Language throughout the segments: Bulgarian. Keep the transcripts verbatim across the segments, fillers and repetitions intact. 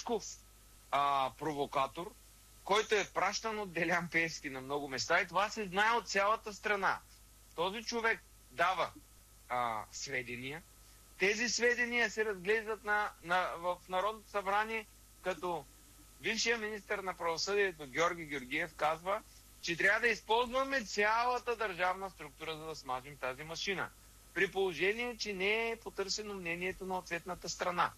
а, провокатор, който е пращан от Делян Пеевски на много места и това се знае от цялата страна. Този човек дава а, сведения. Тези сведения се разглеждат на, на, в Народното събрание, като бившия министър на правосъдието Георги Георгиев казва, че трябва да използваме цялата държавна структура, за да смажим тази машина. При положение, че не е потърсено мнението на ответната страна.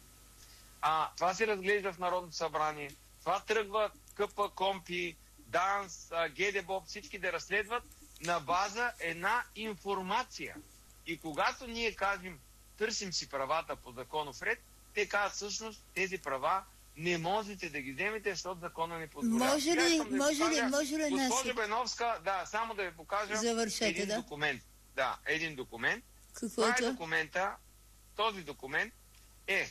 А, това се разглежда в Народното събрание. Това тръгва КП, КОМПИ, ДАНС, ГДБОП, всички да разследват на база една информация. И когато ние кажем, търсим си правата по законов ред, те казват всъщност тези права не можете да ги вземете, защото закона не позволява. Може ли, да може ли, може ли нас... Госпожа Беновска, да, само да ви покажа Завършете, един да? документ. Да, един документ. Какво Това е е документа, този документ е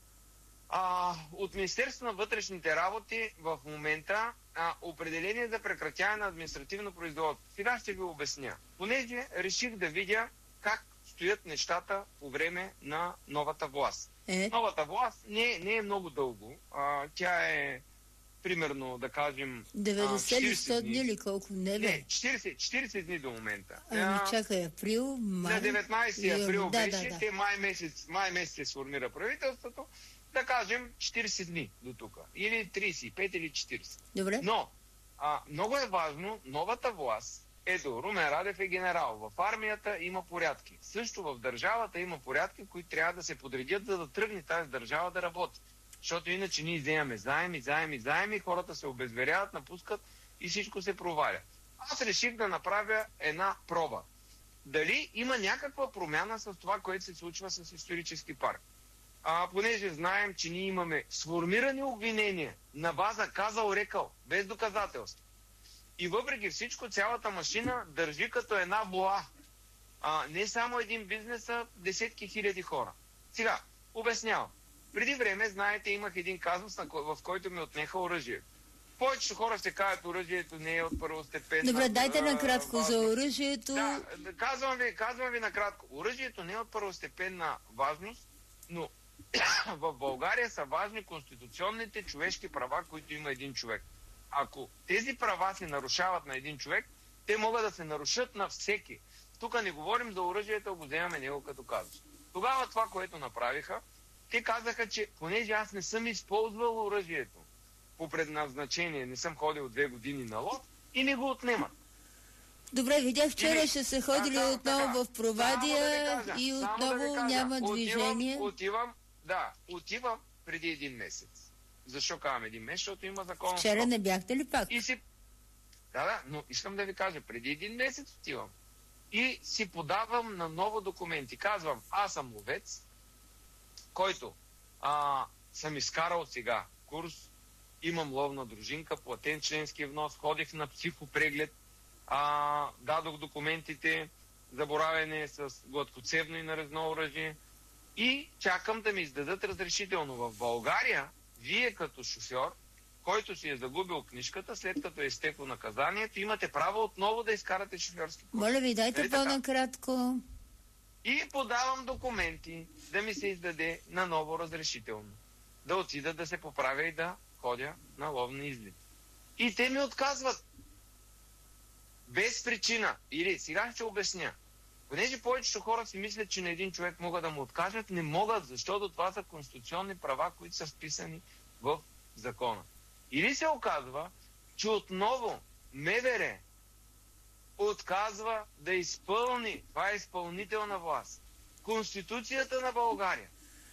а, от Министерството на вътрешните работи в момента а, определение за прекратяване на административно производство. Сега ще ви обясня. Понеже реших да видя как стоят нещата по време на новата власт. Е? Новата власт не, не е много дълго. А, тя е примерно, да кажем... деветдесет или сто дни или колко? Не, бе. Не, четиридесет, четиридесет дни до момента. Ами А, чакай, април, май... на деветнайсети април да, беше, да, да. те май месец, май месец се сформира правителството, да кажем четиридесет дни до тук. Или тридесет и пет или четиридесет. Добре. Но, а, много е важно, новата власт, ето, Румен Радев е генерал, в армията има порядки. Също в държавата има порядки, които трябва да се подредят, за да тръгне тази държава да работи. Защото иначе ние вземаме заеми, заеми, заеми, хората се обезверяват, напускат и всичко се проваля. Аз реших да направя една проба. Дали има някаква промяна с това, което се случва с исторически парк? А, понеже знаем, че ние имаме сформирани обвинения на база казал-рекал, без доказателство. И въпреки всичко, цялата машина държи като една боа. А, не само един бизнес, а десетки хиляди хора. Сега, обяснявам. Преди време, знаете, имах един казус, в който ми отнеха оръжие. Повечето хора се казват, оръжието не е от първостепенна... Добре, дайте накратко за оръжието. Да, казвам ви, казвам ви накратко. Оръжието не е от първостепенна важност, но в България са важни конституционните човешки права, които има един човек. Ако тези права се нарушават на един човек, те могат да се нарушат на всеки. Тук не говорим за оръжието, го вземаме него като казус. Тогава това, което направиха, те казаха, че понеже аз не съм използвал оръжието по предназначение, не съм ходил две години на лов и не го отнемат. Добре, видях вчера, Или... ще се ходили така, отново така. в Провадия да кажа, и отново да няма отивам, движение. Отивам, да, отивам преди един месец. Защо казвам един месец? Защото има закон. Вчера не бяхте ли пак? И си... Да, да, но искам да ви кажа, преди един месец отивам. И си подавам на ново документи. Казвам, аз съм ловец, който а, съм изкарал сега курс, имам ловна дружинка, платен членски внос, ходих на психопреглед, а, дадох документите за боравене с гладкоцевно и нарезно оръжие и чакам да ми издадат разрешително. В България, вие като шофьор, който си е загубил книжката, след като е изтекло наказанието, имате право отново да изкарате шофьорски курс. Моля ви, дайте Дали по-накратко. И подавам документи да ми се издаде на ново разрешително. Да отида да се поправя и да ходя на ловни излет. И те ми отказват. Без причина. Или сега ще обясня. Понеже повечето хора си мислят, че на един човек могат да му откажат, не могат, защото това са конституционни права, които са вписани в закона. Или се оказва, че отново МВР отказва да изпълни, това е изпълнителна власт, Конституцията на България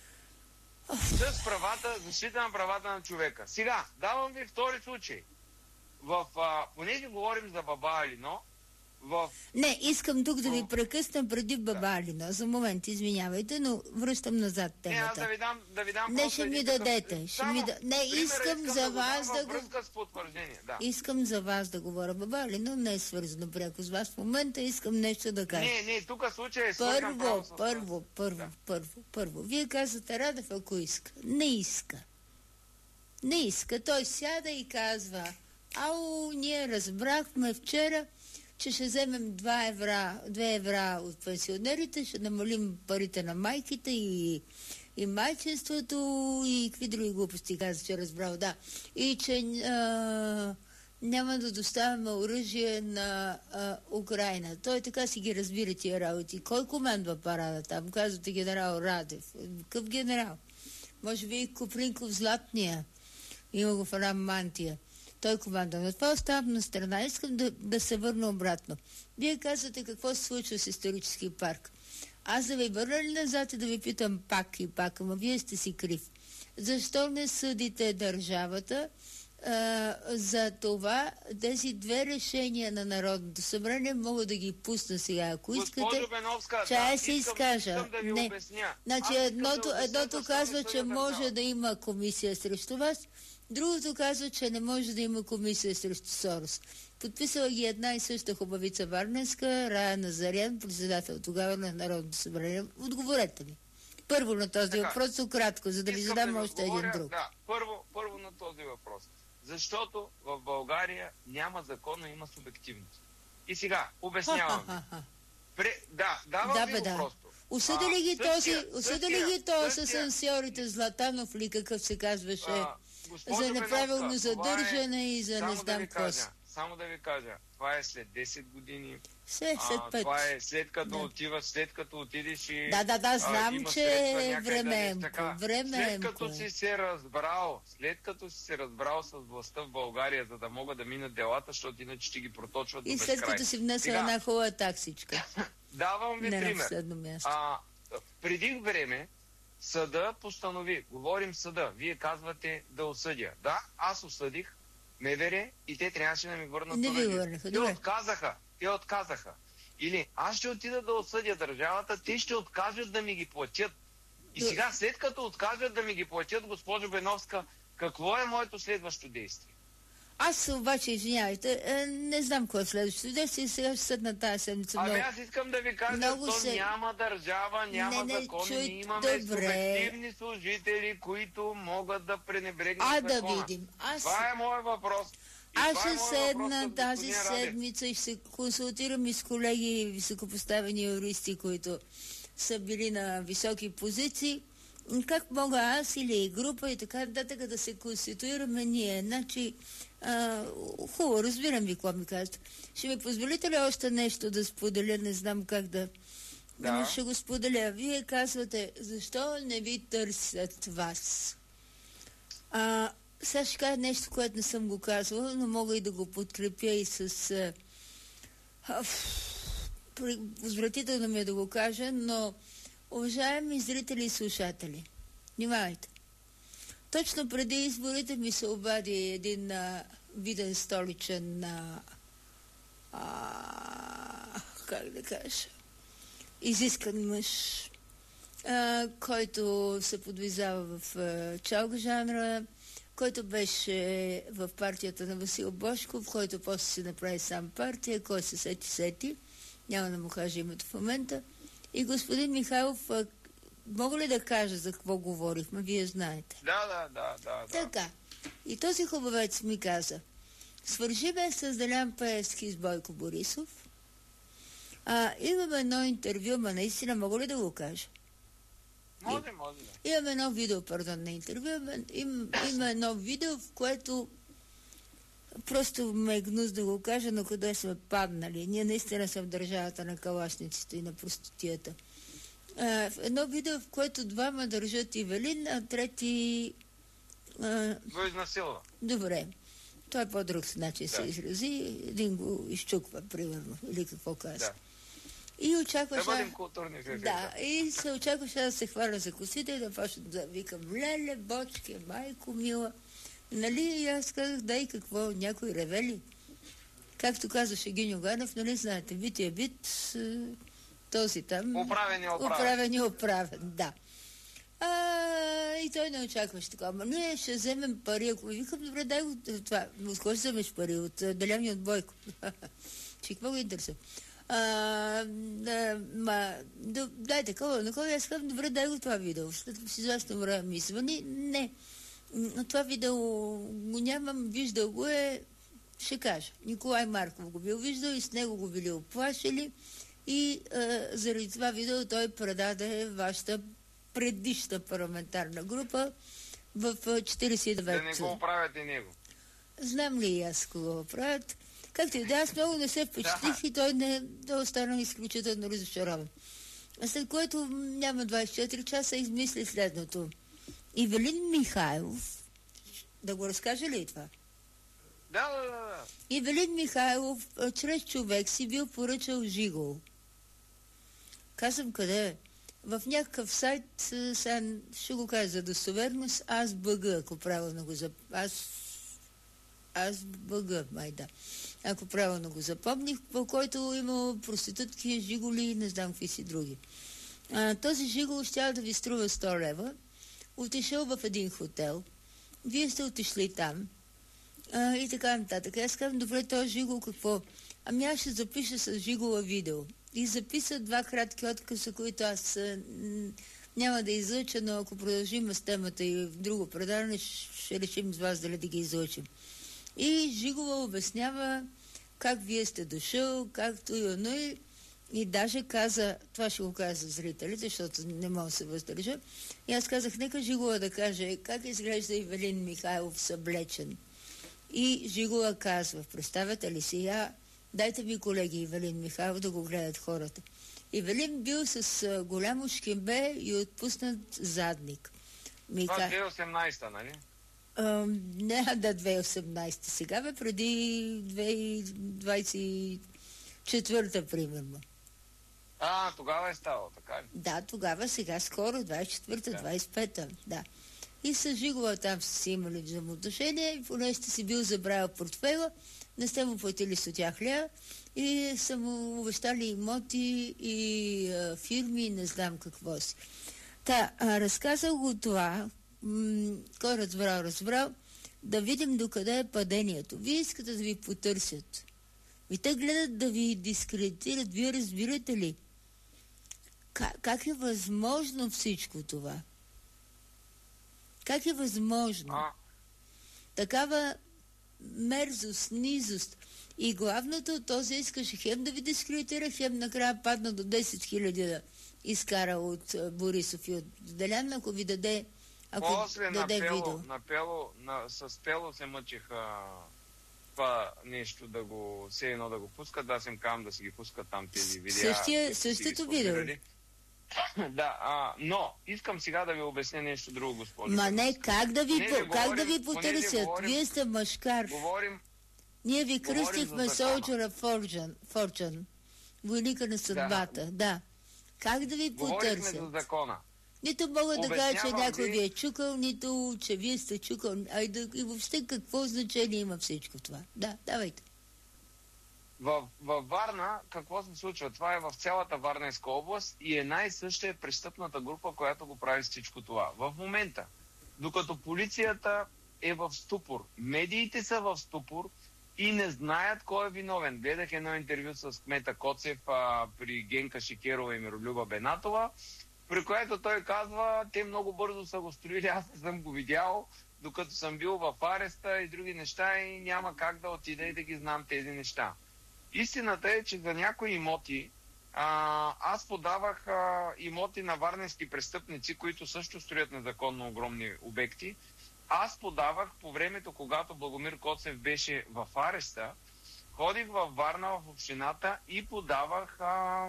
с правата, защита на правата на човека. Сега, давам ви втори случай. В, а, понеже говорим за Баба Алино, в... Не, искам тук да ви прекъсна преди Баба Алино. За момент, извинявайте, но връщам назад темата. Не, аз да ви дам, да ви дам Не, ще ми дадете. Ще ми да... Не, пример, искам, искам за да вас да го... връзка с потвърждение, да. Искам за вас да говоря. Баба Алино не е свързано пряко с вас. В момента искам нещо да кажа. Не, не, тук случай е свързан Първо, право с първо, първо, да. първо, първо. Вие казвате Радев, ако иска. Не иска. Не иска. Той сяда и казва: ау, ние разбрахме вчера, че ще вземем два евра, две евра от пенсионерите, ще намалим парите на майките и и майчинството, и какви други глупости каза, че разбрал, да. И че а, няма да доставяме оръжие на а, Украина. Той така си ги разбира тия работи. Кой командва парада там? Казвате генерал Радев. Какъв генерал? Може би и Копринков Златния. Има го в една мантия. Той командва. Но това оставам на страна. Искам да, да се върна обратно. Вие казвате какво се случва с исторически парк. Аз да ви върна ли назад и да ви питам пак и пак, ама вие сте си крив. Защо не съдите държавата а, за това, тези две решения на Народното събрание, мога да ги пусна сега, ако Госпожо искате. Беновска, Чая да, се искам, изкажа. искам да ви не. обясня. Значи Аз едното, да обясня, едното защо казва, не че съдя може държава. да има комисия срещу вас, другото казва, че не може да има комисия срещу Сорос. Подписала ги една и съща хубавица Варненска, Рая Назарян, председател тогава на Народното събрание. Отговорете ми. Първо на този Така, въпрос, кратко, за да ви Искам задам ви още отговоря, един друг. Да, първо, първо на този въпрос. Защото в България няма закон, но има субективност. И сега, обяснявам. Ха-ха-ха. Пре... Да, давам Да, ви бе, го да. просто. Осъди ли А, ги същия- този, осъди ли същия- ги този с същия- ансьорите Златанов ли, какъв се казваше, А, госпожо за неправилно Беновска, това задържане и за само не да знам ви какво си. кажа, Само да ви кажа, това е след десет години. Все, след А, пет. това е след като Да. отиваш, след като отидеш и... Да, да, да, а, знам, има че средства е някъде да времеемко, нещо така. времеемко След като е. си се разбрал, след като си се разбрал с властта в България, за да могат да минат делата, защото иначе ще ги проточват И до след безкрай. като си внесла Сега, една хубава таксичка. давам ви Не на пример. последно място. А, преди време съда постанови, говорим съда, вие казвате да осъдя. Да, аз осъдих МВР и те трябваше да ми върнат Не ви оръжие. върнаха, Те добре. отказаха. Те отказаха. Или аз ще отида да осъдя държавата, те ще откажат да ми ги платят. И Д- сега, след като откажат да ми ги платят, госпожо Беновска, какво е моето следващо действие? Аз обаче, извинявайте, е, не знам кое е следващото действие и сега ще седна тази седмица Ами много. аз искам да ви кажа, много то се- няма държава, няма Не, не, закони, чуй- ние имаме добре. субективни служители, които могат да пренебрегнат А да закона. видим. Аз, Това е моят въпрос. И аз това ще е моят въпрос седна към тази господин Радев. седмица и ще се консултирам и с колеги високопоставени юристи, които са били на високи позиции. Как мога аз или група и така нататък да се конституираме ние? Значи, а, хубаво, разбирам ви какво ми казвате. Ще ми позволите ли още нещо да споделя? Не знам как да... Да. Но ще го споделя. Вие казвате, защо не ви търсят вас? А, сега ще кажа нещо, което не съм го казвала, но мога и да го подкрепя и с... А, а, при- Возвратително ми е да го кажа, но уважаеми зрители и слушатели, внимавайте. Точно преди изборите ми се обади един а, виден столичен а, а, как да кажа, изискан мъж, а, който се подвизава в а, чалга жанра, който беше в партията на Васил Божков, който после си направи сам партия, кой се сети, сети, няма да му кажа името в момента. И господин Михайлов, а, мога ли да кажа за какво говорихме? Вие знаете. Да, да, да, да. да. Така. И този хубавец ми каза, свържи ме с Делян Пеевски с Бойко Борисов. А, имаме едно интервю, ма наистина мога ли да го кажа? Може, може. Да. Имаме едно видео, пардон, на интервю. Има, има, има едно видео, в което просто ме е гнус да го кажа, но къде сме паднали. Ние наистина сме в държавата на калашниците и на простотията. А, в едно видео, в което двама държат Ивелин, а трети... А, Го изнасилва. добре. Това е по-друг начин Да. се изрази. Един го изчуква, примерно, или какво казва. Да. И Да очакваше... бъдем културни в ефира. Да, и се очакваше да се хваля за косите и да почна да викам леле, бочке, майко мила. Нали, и аз казах, да и какво, някой ревели. Както казваше Гиньо Ганев, нали знаете, бития бит, е, този там... Оправен и оправен. Оправен и оправен, да. А, и той не очакваше такова. Ама ние ще вземем пари, ако викам, добре, дай го това. От кой ще вземеш пари? От а, Делян и от Бойко. Че какво го интересува? А, да, ма, да, дай такова, такова, аз казвам, добре, дай го това видео. След с известно време ми звъни, не. М, Това видео го нямам, виждал го е, ще кажа. Николай Марков го бил виждал и с него го били оплашили и а, заради това видео той предаде вашата предишна парламентарна група в четиридесет и девето. Да не го правят и него. Знам ли и аз кого правят? Както и да, аз много не се впечатлих и той не да остана изключително разочарован. След което няма двадесет и четири часа измисли следното. Ивелин Михайлов, да го разкаже ли това? Да, да, да, да. Ивелин Михайлов чрез човек си бил поръчал жигол. Казвам къде? В някакъв сайт, сега ще го кажа за достоверност, аз бъга, ако правилно го запомних. Аз, аз бъга, май да. Ако правилно го запомних, по който има проститутки, жиголи и не знам какви си други. А, този жигол ще да ви струва сто лева. Отишъл в един хотел. Вие сте отишли там. А, и така нататък. Аз казвам, добре, този жигол какво? Ами аз ще запиша с жигола видео. И записа два кратки отказа, които аз м- няма да излъча, но ако продължим с темата и в друго предаване, ще решим с вас дали да ги излъчим. И жигола обяснява как вие сте дошъл, както и оно и, и даже каза, това ще го каза за зрителите, защото не мога да се въздържа. И аз казах, нека жигола да каже как изглежда Ивелин Михайлов съблечен. И жигола казва, представете ли си, я дайте ми, колеги, Ивелин Михайлов да го гледат хората. Ивелин бил с а, голямо шкембе и отпуснат задник. Това две хиляди и осемнадесета, нали? А, не, да, две хиляди и осемнадесета. Сега бе, преди две хиляди двадесет и четвърта, примерно. А, тогава е ставало, така ли? Да, тогава, сега скоро, двадесет и четвърта, Да. двадесет и пета, да. И с жигова там са си имали взаимоотношения, и поне сте си бил забравил портфела, не сте му платили с отях ля и са му обещали имоти и а, фирми, не знам какво си. Та, а, разказал го това, м- кой разбрал, разбрал, да видим докъде е падението. Вие искате да ви потърсят. И те гледат да ви дискредитират. Вие разбирате ли? Как, как е възможно всичко това? Как е възможно? А, Такава мерзост, низост. И главното, този искаше хем да ви дискредитира, хем накрая падна до десет хиляди да изкара от а, Борисов и от Делян, ако ви даде, ако после даде на видео. Пело, на Пело, на, с Пело се мъчиха това нещо да го, все едно да го пускат, аз им казвам да си ги пускат там тези видеа. Същия, които си ги същото видео. споделили. Да, а, но искам сега да ви обясня нещо друго, госпожо. Ма не, как да ви, Не, по, не как говорим- да ви понеже потърсят? говорим- Вие сте мъжкар. Говорим, Ние ви говорим кръстихме за закона. Soldier of Fortune, Fortune, войника на съдбата, да. Как да ви говорихме потърсят? за закона. Нито мога да кажа, че Обяснявам някой ви- ви е чукал, нито че вие сте чукал. Айде, и въобще какво значение има всичко това? Да, давайте. В, във Варна какво се случва? Това е в цялата Варненска област и е най-съща е престъпната група, която го прави всичко това. В момента, докато полицията е в ступор, медиите са в ступор и не знаят кой е виновен. Гледах едно интервю с кмета Коцев а, при Генка Шикерова и Миролюба Бенатова, при което той казва, те много бързо са го строили, аз не съм го видял, докато съм бил в ареста и други неща и няма как да отида и да ги знам тези неща. Истината е, че за някои имоти, а, аз подавах а, имоти на варненски престъпници, които също строят незаконно огромни обекти. Аз подавах по времето, когато Благомир Коцев беше в ареста, ходих във Варна, в общината и подавах а,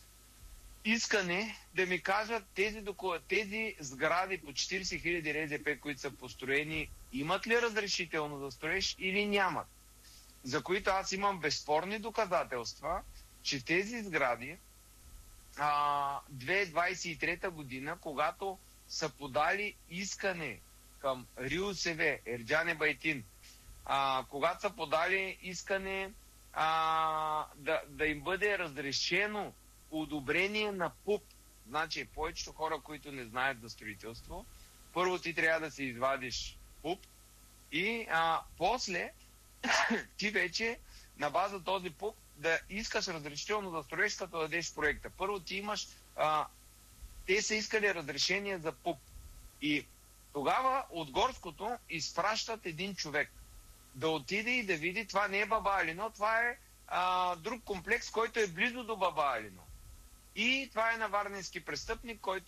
искане да ми кажат тези, тези сгради по четиридесет хиляди РЗП, които са построени, имат ли разрешително да строиш или нямат. За които аз имам безспорни доказателства, че тези сгради а, две хиляди двадесет и трета година, когато са подали искане към РИОСВ, Ерджан Байтин, а, когато са подали искане а, да, да им бъде разрешено одобрение на ПУП, значи повечето хора, които не знаят за строителство, първо ти трябва да си извадиш ПУП и а, после ти вече на база този ПУП да искаш разрешително да строиш, като да дадеш проекта. Първо ти имаш... А, те са искали разрешение за ПУП. И тогава от Горското изпращат един човек да отиде и да види, това не е Баба Алино, това е а, друг комплекс, който е близо до Баба Алино. И това е на варненски престъпник, който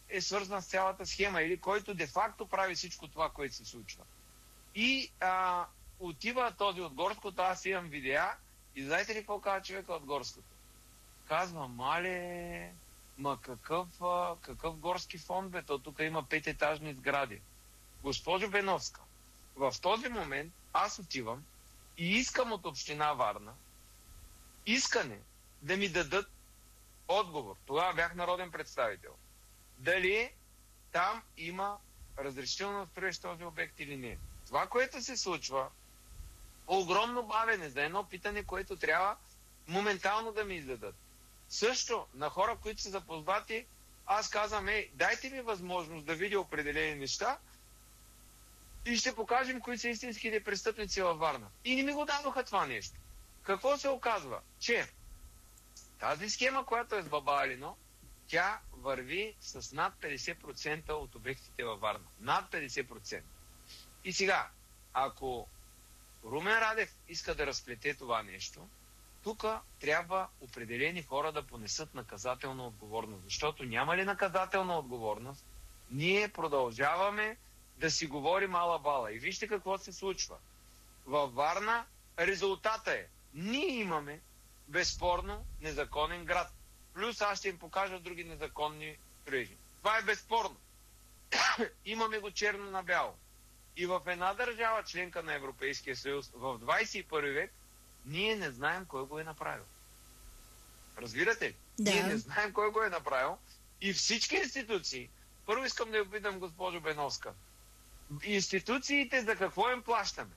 е свързан с цялата схема или който де-факто прави всичко това, което се случва. И а, отива този от Горското, аз имам видеа и знаете ли какво казва човека от Горското? Казва, мале, ма какъв, а, какъв горски фонд бе, то тук има пететажни сгради. Госпожо Беновска, в този момент аз отивам и искам от община Варна искане да ми дадат отговор. Тогава бях народен представител. Дали там има разрешително да строиш този обект или не. Това, което се случва, огромно бавене за едно питане, което трябва моментално да ми издадат. Също на хора, които са запознати, аз казвам, ей, дайте ми възможност да видя определени неща и ще покажем кои са истинските престъпници във Варна. И не ми го дадоха това нещо. Какво се оказва? Че тази схема, която е с Баба Алино, тя върви с над петдесет процента от обектите във Варна. Над петдесет процента. И сега, ако Румен Радев иска да разплете това нещо, тук трябва определени хора да понесат наказателна отговорност. Защото няма ли наказателна отговорност, ние продължаваме да си говорим ала бала. И вижте какво се случва. Във Варна резултата е, ние имаме безспорно незаконен град. Плюс аз ще им покажа други незаконни строежи. Това е безспорно. Имаме го черно на бяло. И в една държава, членка на Европейския съюз, в двадесет и първи век, ние не знаем кой го е направил. Разбирате ли? Да. Ние не знаем кой го е направил. И всички институции, първо искам да я питам госпожо Беновска, институциите за какво им плащаме?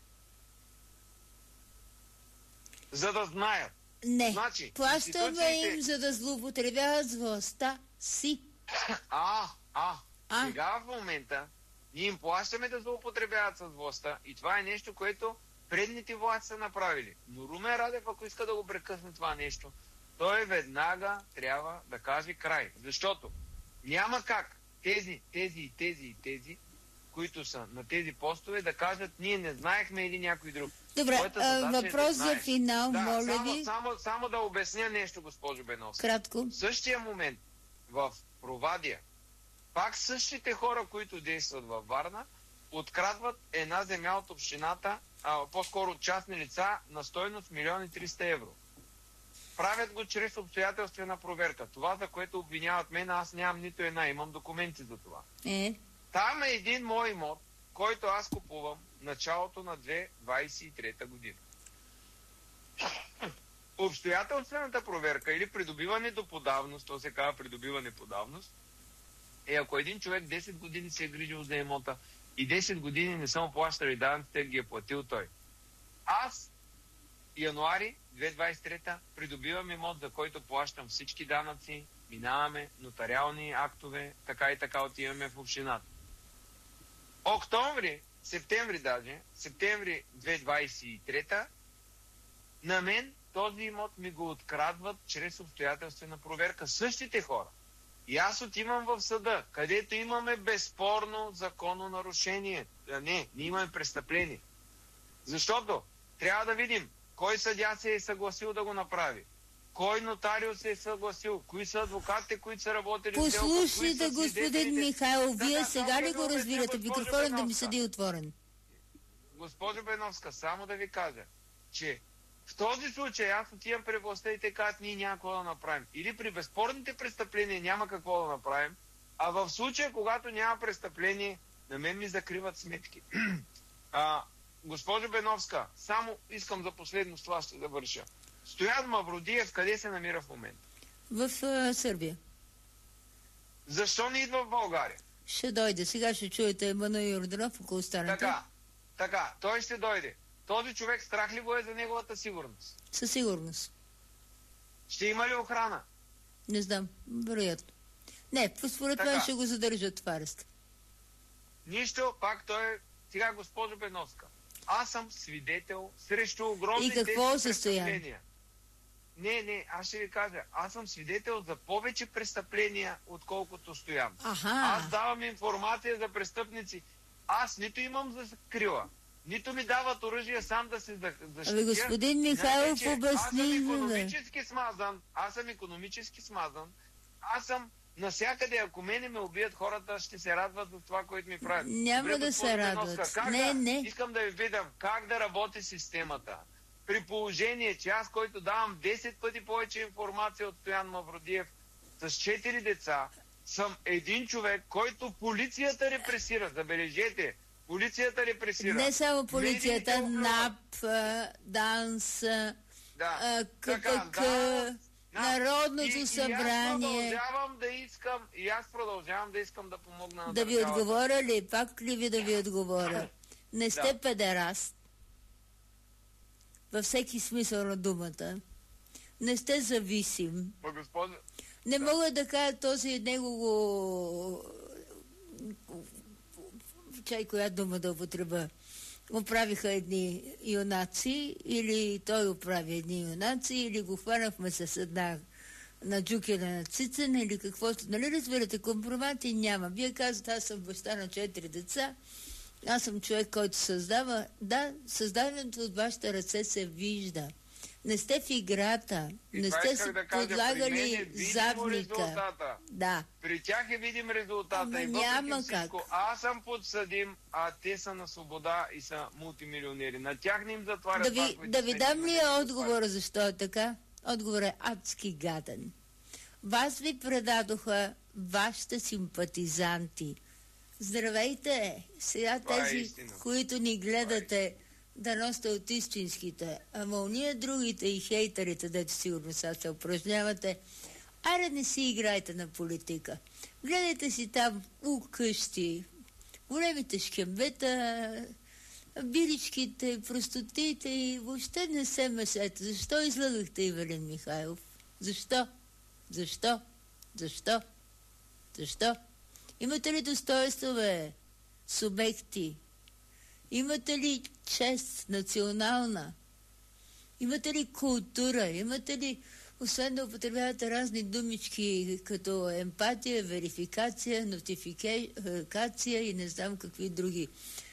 За да знаят. Не, Значи, плащаме институциите... им, за да злоупотребяват с властта си. А, а, А? сега в момента ние им плащаме да злоупотребяват с властта и това е нещо, което предните власти са направили. Но Румен Радев, ако иска да го прекъсне това нещо, той веднага трябва да каже край. Защото няма как тези, тези и тези и тези, които са на тези постове, да кажат, ние не знаехме или някой друг. Добре, Твоята а, задача е въпрос да за знаеш. финал, Да, моля само, ви. Само, само да обясня нещо, госпожо Беновска. Кратко. В същия момент в Провадия, пак същите хора, които действат във Варна, открадват една земя от общината, а, по-скоро частни лица, на стойност милион и триста евро. Правят го чрез обстоятелствена проверка. Това, за което обвиняват мен, аз нямам нито една, имам документи за това. Е, Там е един мой имот, който аз купувам началото на две хиляди двадесет и трета година. Обстоятелствената проверка или придобиване до подавност, то се казва придобиване по давност, е ако един човек десет години се е грижил за имота и десет години не съм плащали данъците, ги е платил той. Аз, януари две хиляди двадесет и трета, придобивам имот, за който плащам всички данъци, минаваме нотариални актове, така и така отиваме в общината. Октомври, септември даже, септември две хиляди двадесет и трета, на мен този имот ми го открадват чрез обстоятелствена проверка. Същите хора. И аз отивам в съда, където имаме безспорно закононарушение. Не, ние имаме престъпление. Защото трябва да видим кой съдия се е съгласил да го направи. Кой нотариус се е съгласил? Кои са адвокатите, които са работили в сделка? послушайте, господин Михайлов, вие Да, сега само ли да го обясня, разбирате? госпожо Микрофонът да ми Беновска. седи отворен. Госпожо Беновска, само да ви кажа, че в този случай аз отивам при властта и те казват, ние няма какво да направим. Или при безспорните престъпления няма какво да направим, а в случая, когато няма престъпление, на мен ми закриват сметки. а, госпожо Беновска, само искам за последно с това ще завърша. Стоян Мавродиев къде се намира в момента? В а, Сърбия. Защо не идва в България? Ще дойде. Сега ще чуете Емануил Йорданов, ако останете. Така, така, той ще дойде. Този човек страх ли го е за неговата сигурност? Със сигурност. Ще има ли охрана? Не знам. Вероятно. Не, според Така. мен ще го задържат в арест. Нищо, пак той е... Сега, госпожо Беновска, аз съм свидетел срещу огромни И какво тежки състояние? престъпления. Не, не, аз ще ви кажа. Аз съм свидетел за повече престъпления, отколкото Стоян. Аха. Аз давам информация за престъпници. Аз нито имам за крила, нито ми дават оръжие сам да се защитя. Абе, господин Михайлов, Значи, обясни, Аз съм бе. икономически смазан. Аз съм икономически смазан. Аз съм Насякъде, ако мене ме убият, хората ще се радват от това, което ми правят. Няма Добре, да се радват. Как Не, да, не. Искам да ви видам как да работи системата. При положение, че аз, който давам десет пъти повече информация от Стоян Мавродиев с четири деца, съм един човек, който полицията репресира. Забележете, полицията репресира. Не само полицията, Медиите НАП, ДАНС, да. КПК, Да. Народното и, събрание. И аз продължавам да искам, и аз продължавам да искам да помогна на Да ви държавата. отговоря ли? Пак ли ви да ви отговоря? Не сте Да. педераст. Във всеки смисъл на думата. Не сте зависим. Ма, госпожо, Не да. мога да кажа този негово... Чай, коя дума да употреба? Оправиха едни юнаци, или той оправи едни юнаци, или го хванахме с една на Джукина на Цицина, или каквото. Нали разбирате, компромати няма. Вие казвате, аз съм баща на четири деца, аз съм човек, който създава. Да, създаването от вашите ръце се вижда. Не сте в играта, И не това сте исках си да кажа, при мен е подлагали видимо задника. резултата. Да. При тях е видим резултата. Ама И въпреки няма всичко, как. аз съм подсъдим, а те са на свобода и са мултимилионери. На тях не им затварят Да ви, парковите да ви сметки, дам на ли тях им отговора затварят. защо е така? Отговор е адски гаден. Вас ви предадоха вашите симпатизанти. Здравейте! Сега Това е тези, истина. които ни гледате, да носите от истинските, ама уния другите и хейтерите, дето сигурно сега се упражнявате, аре не си играйте на политика. Гледайте си там у къщи, големите шкембета, биличките, простотите и въобще не се месете. Защо излъгахте Ивелин Михайлов? Защо? Защо? Защо? Защо? Имате ли достоинство, бе? Субекти? Имате ли чест национална? Имате ли култура? Имате ли, освен да употребявате разни думички, като емпатия, верификация, нотификация и не знам какви други,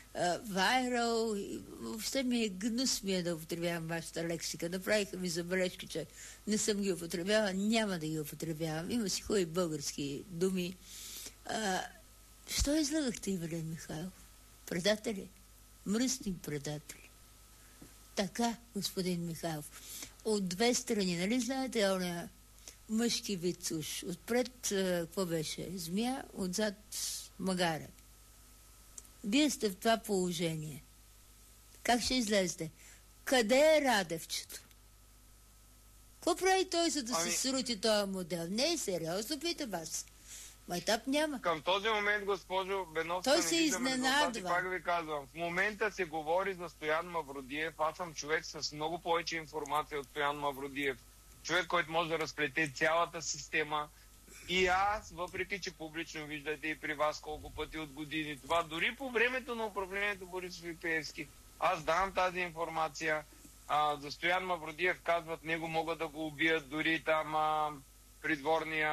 вайрал, въобще ми е гнус ми е да употребявам вашата лексика. Направиха ми забележки, че не съм ги употребявала, няма да ги употребявам. Има си хубави български думи. А, що излагахте, Ивелин Михайлов? Предатели? Мръсни предатели. Така, господин Михайлов. От две страни, нали знаете, оня мъжки вид уж. Отпред, какво беше? Змия, отзад магара. Вие сте в това положение. Как ще излезете? Къде е Радевчето? Какво прави той, за да ами... се срути този модел? Не е сериозно, питам аз. Майтап няма. Към този момент, госпожо Беновска, Той не се виждам резултати, изненадва. пак ви казвам. В момента се говори за Стоян Мавродиев. Аз съм човек с много повече информация от Стоян Мавродиев. Човек, който може да разплете цялата система. И аз, въпреки че публично виждате и при вас колко пъти от години това, дори по времето на управлението Борисов и Пеевски, аз давам тази информация. А, за Стоян Мавродиев казват, него могат да го убият, дори там а, придворния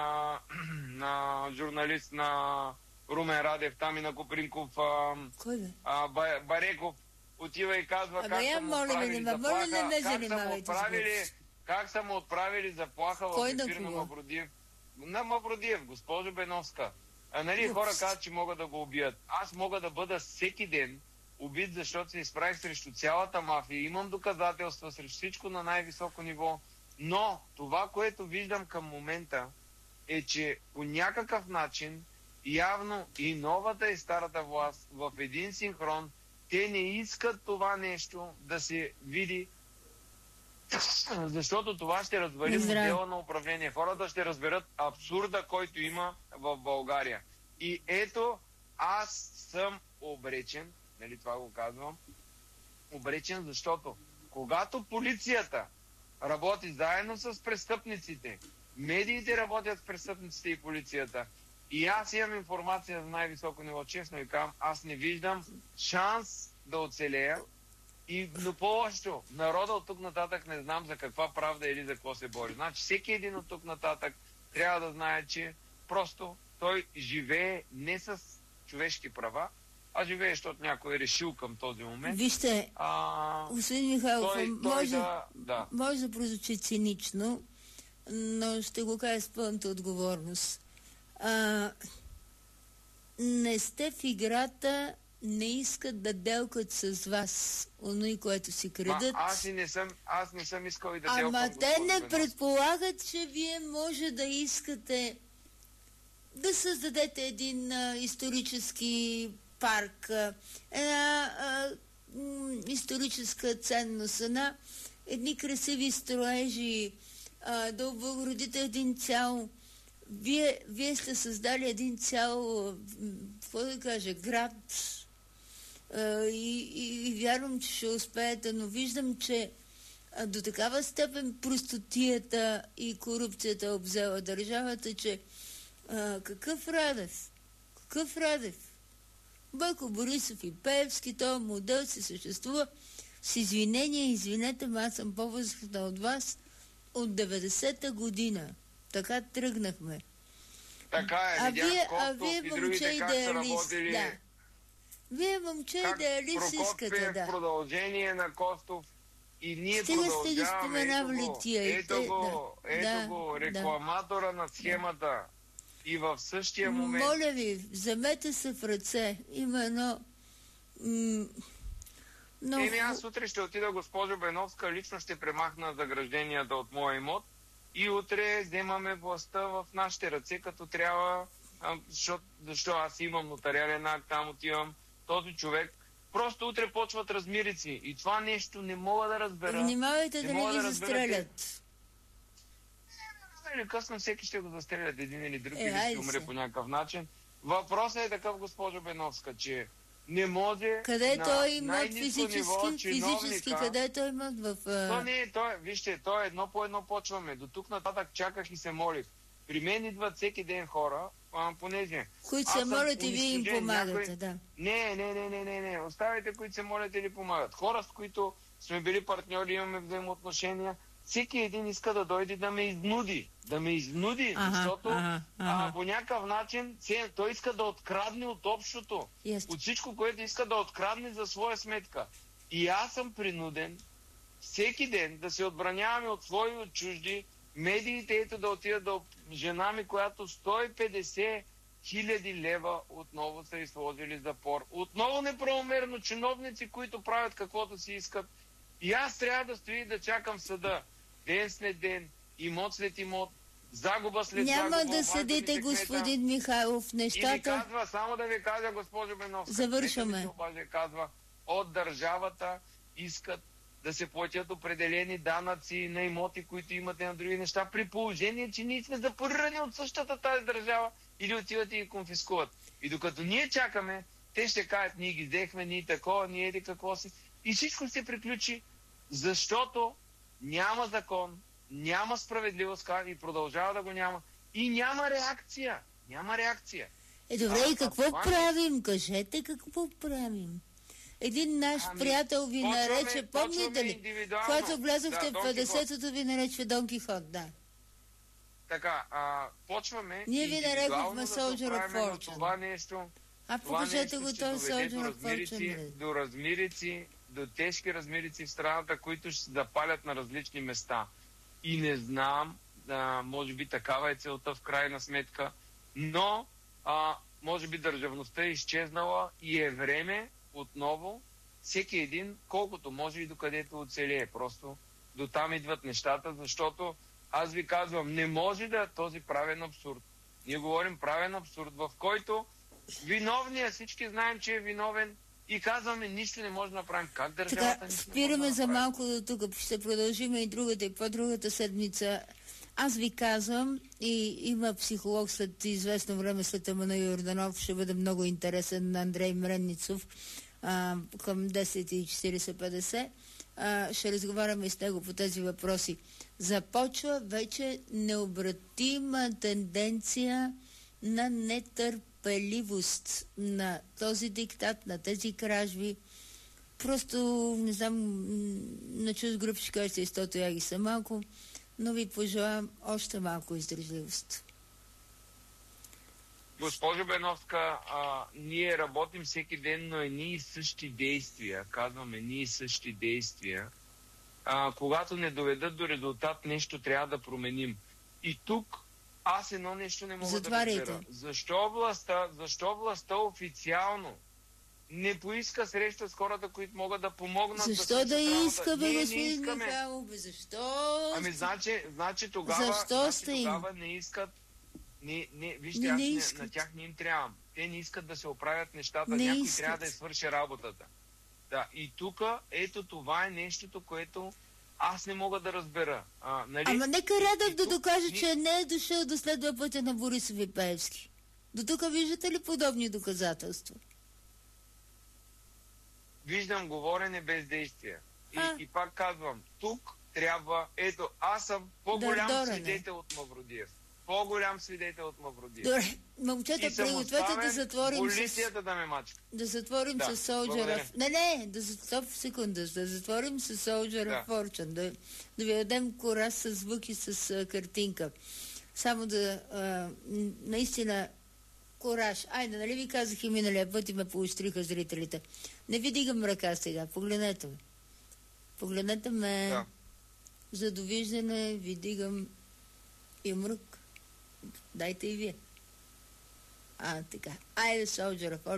на журналист на Румен Радев, там и на Копринков, а, Кой бе? а, Ба, Бареков, отива и казва Абе, как я са му моля ви, отправили не ме- моля, не ме заплаха, как са му занимавайте с отправили, глупости. как са му отправили заплаха Кой в на ефир на кого? Мавродиев. На Мавродиев, госпожо Беновска. А, нали, Упс. хора казват, че могат да го убият. Аз мога да бъда всеки ден убит, защото се изправих срещу цялата мафия. Имам доказателства срещу всичко на най-високо ниво. Но това, което виждам към момента, е, че по някакъв начин явно и новата и старата власт в един синхрон, те не искат това нещо да се види, защото това ще развали Здраве. модела на управление. Хората ще разберат абсурда, който има в България. И ето, аз съм обречен, нали това го казвам, обречен, защото когато полицията работи заедно с престъпниците, медиите работят с престъпниците и полицията, и аз имам информация за най-високо ниво, честно и казвам, аз не виждам шанс да оцелея. И но по-лошо, народа от тук нататък не знам за каква правда или за какво се бори. Значи всеки един от тук нататък трябва да знае, че просто той живее не с човешки права, а живее, защото някой е решил към този момент. Вижте, А, господин Михайлов, той, той може, да, да. може да прозвучи цинично, но ще го кажа с пълната отговорност. а, не сте в играта, не искат да делкат с вас оно, което си крадат. Ма, аз, и не съм, аз не съм искал и да Ама делкам. Ама те не Беновска. предполагат, че вие може да искате да създадете един а, исторически парк, а, една а, м, историческа ценност, една, едни красиви строежи, а, да облагородите един цял. Вие, вие сте създали един цял, какво да кажа, град. А, и, и, и вярвам, че ще успеете, но виждам, че а, до такава степен простотията и корупцията обзела държавата, че а, какъв Радев? Какъв Радев? Бойко Борисов и Пеевски, този модел си съществува. С извинение, извинете, ма аз съм по-възрастна от вас от деветдесета година. Така тръгнахме. Така е, а видях вие, Костов а вие и момче другите как са идеалист, работили. да. Вие момче Как идеалист искате, Прокопиев да. продължение на Костов и ние Стига сте ги продължаваме. споменавали ето го, тия, ето е, го, да, ето да, го, да. рекламатора на схемата. И в същия момент... Моля ви, вземете се в ръце. Има едно... М- но... Еми, аз утре ще отида, госпожо Беновска, лично ще премахна загражденията от моя имот и утре вземаме властта в нашите ръце, като трябва, а, защото, защо аз имам нотариален акт, там отивам, този човек. Просто утре почват размирици и това нещо не мога да разбера. Внимавайте да не мога ви да разбера застрелят. Или късно всеки ще го застрелят един или друг, Е, или ще айде умре се. по някакъв начин. Въпросът е такъв, госпожо Беновска, че не може Къде на той имат най-ниско физически, ниво физически, чиновника- къде той имат в... а, То не е, то е, вижте, то е едно по едно почваме. До тук нататък чаках и се молих. При мен идват всеки ден хора, а, понеже... които аз се съм молят и вие им унищожен, помагате, някой- да. Не, не, не, не, не, не. Оставайте, които се молят или помагат. Хора, с които сме били партньори, имаме взаимоотношения. Всеки един иска да дойде да ме изнуди. Да ме изнуди, Ага, защото ага, ага. А, по някакъв начин се- той иска да открадне от общото. Ясно. От всичко, което иска да открадне за своя сметка. И аз съм принуден всеки ден да се отбраняваме от свои и от чужди, медиите ето да отидат да жена ми, която сто и петдесет хиляди лева отново са изложили запор. Отново неправомерно чиновници, които правят каквото си искат. И аз трябва да стои да чакам в съда. Ден след ден, имот след имот, загуба след Няма загуба. да обаждали съдите, се кмета. господин Михайлов, И ми нещата... казва, само да ви кажа, госпожо Беновска, Завършваме. нека ми се обажда, казва, от държавата искат да се платят определени данъци на имоти, които имате на други неща, при положение, че ние сме запорирани от същата тази държава или отиват и ги конфискуват. И докато ние чакаме, те ще кажат, ние ги взехме, ние такова, ние еди какво си. И всичко ще приключи, защото няма закон, няма справедливост и продължава да го няма. И няма реакция. Няма реакция. Е, добре, А, и какво а това не- правим? Кажете какво правим. Един наш Ами, приятел ви почваме- нарече, помните почваме ли? индивидуално. Когато влязохте Да, в Дон петдесетото, ви нарече Дон Кихот, да. Така, а, почваме Ние ви индивидуално нарекохме да се Soldier of оправяме на Fortune. това нещо. А Това покажете нещо го ще този доведе до Soldier of размирици, Fortune. до размирици, до тежки размирици в страната, които ще се запалят на различни места. И не знам, а, може би такава е целта в крайна сметка, но а, може би държавността е изчезнала и е време отново всеки един, колкото може и докъдето оцелее. Просто до там идват нещата, защото аз ви казвам, не може да е този правен абсурд. Ние говорим правен абсурд, в който виновният, всички знаем, че е виновен и казваме, нищо не може да направим. Как държавата Така, нищо не спираме може да за направи? малко до тук. Ще продължим и другата и по-другата седмица. Аз ви казвам, и има психолог след известно време, след Емануил Йорданов, ще бъде много интересен на Андрей Мренницов а, към десет и четирийсет петдесет. А, ще разговаряме с него по тези въпроси. Започва вече необратима тенденция на нетърпеливост на този диктат, на тези кражби. Просто, не знам, м, на чуз групи ще кажете, защото я ги са малко, но ви пожелавам още малко издържливост. Госпожо Беновска, а, ние работим всеки ден, но едни и същи действия, казваме едни и същи действия. А, когато не доведат до резултат, нещо трябва да променим. И тук аз едно нещо не мога Затваряйте. да разбера. Защо властта, защо властта официално не поиска среща с хората, които могат да помогнат? Защо да, да иска, бе, Ние не господин искаме. Михайлов, бе? Защо? Ами, значи, значи тогава, Защо значи, сте им? тогава не искат. Не, не, вижте, Не, аз не не, искат. на тях не им трябвам. Те не искат да се оправят нещата. Не Някой искат. трябва да свърши работата. Да, и тук, ето това е нещото, което аз не мога да разбера. А, нали? Ама нека Радев И да тук докаже, ни- че не е дошъл да следва пътя на Борисов и Пеевски. До тук виждате ли подобни доказателства? Виждам говорене без действие. И, А. и пак казвам, тук трябва, ето, аз съм по-голям Дърдорене. свидетел от Мавродиев. По-голям свидетел от Мавродиев. Добре, момчета, И съм пригответе да оставен затворим с... полицията да ме мачка. Да затворим Да, с Soldier благодаря. of... Не, не, да стоп секунда, да затворим с Soldier of Да. Fortune, да, да ви дадем кораж с звук и с а, картинка. Само да, а, м, наистина, кораж. Айде, нали ви казах и миналия път и ме поощриха зрителите. Не ви дигам ръка сега, погледнете ме. Погледнете ме. Да. За довиждане ви дигам юмрук. Дайте и вие. А, така. Айде, Soldier of Fortune.